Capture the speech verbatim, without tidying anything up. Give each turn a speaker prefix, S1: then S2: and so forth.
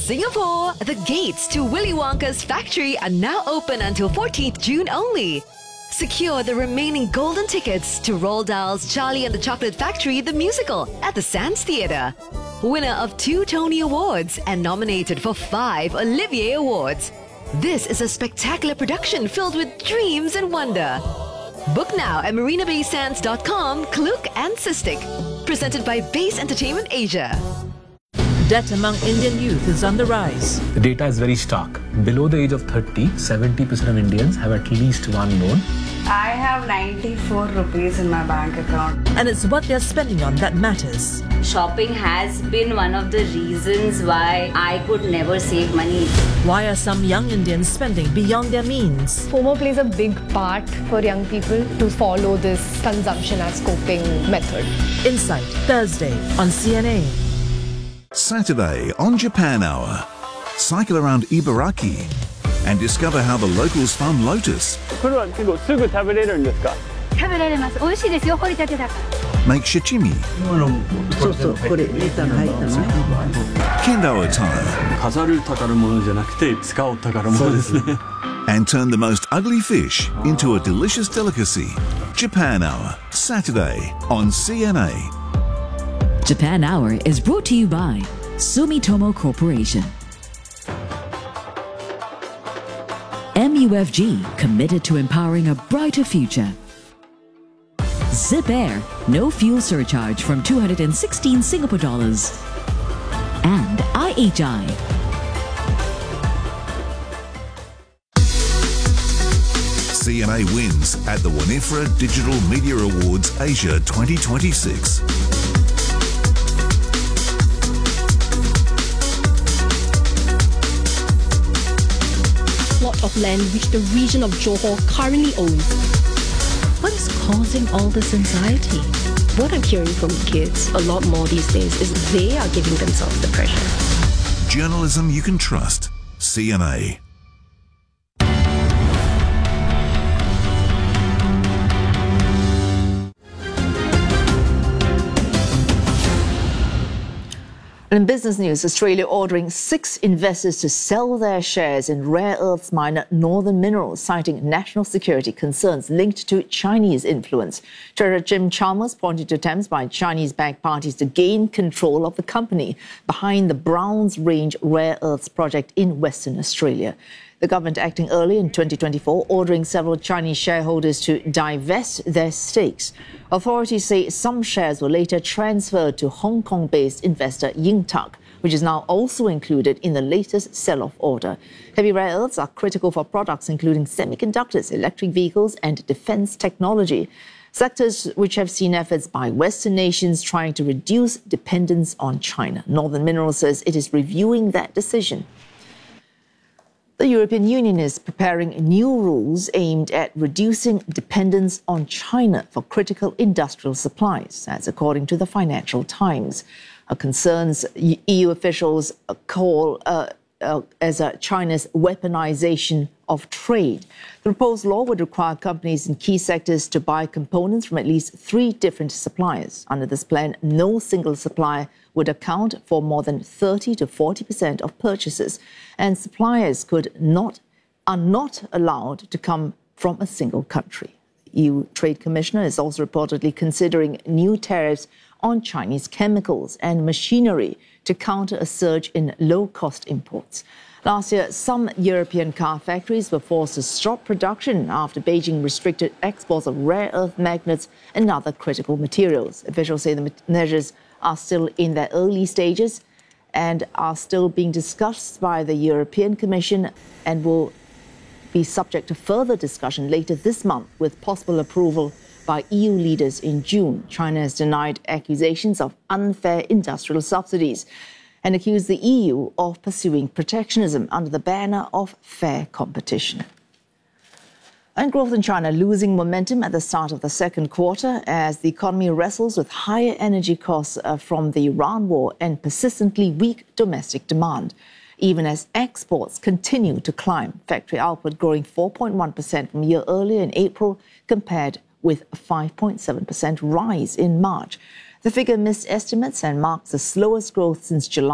S1: Singapore, the gates to Willy Wonka's factory are now open until fourteenth June only. Secure the remaining golden tickets to Roald Dahl's Charlie and the Chocolate Factory the musical at the Sands Theatre. Winner of two Tony Awards and nominated for five Olivier Awards. This is a spectacular production filled with dreams and wonder. Book now at marina bay sands dot com, Klook and Sistik. Presented by Base Entertainment Asia.
S2: Debt among Indian youth is on the rise.
S3: The data is very stark. Below the age of thirty, seventy percent of Indians have at least one loan.
S4: I have ninety-four rupees in my bank account.
S2: And it's what they're spending on that matters.
S5: Shopping has been one of the reasons why I could never save money.
S2: Why are some young Indians spending beyond their means?
S6: FOMO plays a big part for young people to follow this consumption as coping method.
S2: Insight, Thursday on C N A.
S7: Saturday on Japan Hour. Cycle around Ibaraki and discover how the locals fund Lotus. Make sashimi. Kendo attire. And turn the most ugly fish into a delicious delicacy. Japan Hour, Saturday on C N A.
S8: Japan Hour is brought to you by Sumitomo Corporation. M U F G, committed to empowering a brighter future. Zip Air, no fuel surcharge from two hundred sixteen Singapore dollars. And I H I.
S7: C N A wins at the Winifred Digital Media Awards Asia twenty twenty-six.
S9: Plot of land which the region of Johor currently owns.
S10: What is causing all this anxiety?
S9: What I'm hearing from kids a lot more these days is they are giving themselves the pressure.
S7: Journalism you can trust. C N A.
S11: In business news, Australia ordering six investors to sell their shares in rare earths miner Northern Minerals, citing national security concerns linked to Chinese influence. Treasurer Jim Chalmers pointed to attempts by Chinese-backed parties to gain control of the company behind the Browns Range rare earths project in Western Australia. The government acting early in twenty twenty-four, ordering several Chinese shareholders to divest their stakes. Authorities say some shares were later transferred to Hong Kong-based investor Yingtak, which is now also included in the latest sell-off order. Heavy rare earths are critical for products including semiconductors, electric vehicles and defense technology, sectors which have seen efforts by Western nations trying to reduce dependence on China. Northern Minerals says it is reviewing that decision. The European Union is preparing new rules aimed at reducing dependence on China for critical industrial supplies, that's according to the Financial Times. Uh, concerns E U officials call uh, uh, as a China's weaponization of trade. The proposed law would require companies in key sectors to buy components from at least three different suppliers. Under this plan, no single supplier would account for more than thirty to forty percent of purchases, and suppliers could not are not allowed to come from a single country. The E U Trade Commissioner is also reportedly considering new tariffs on Chinese chemicals and machinery to counter a surge in low-cost imports. Last year, some European car factories were forced to stop production after Beijing restricted exports of rare earth magnets and other critical materials. Officials say the measures are still in their early stages and are still being discussed by the European Commission and will be subject to further discussion later this month with possible approval by E U leaders in June. China has denied accusations of unfair industrial subsidies and accused the E U of pursuing protectionism under the banner of fair competition. And growth in China losing momentum at the start of the second quarter as the economy wrestles with higher energy costs uh, from the Iran war and persistently weak domestic demand, even as exports continue to climb. Factory output growing four point one percent from a year earlier in April, compared with a five point seven percent rise in March. The figure missed estimates and marks the slowest growth since July.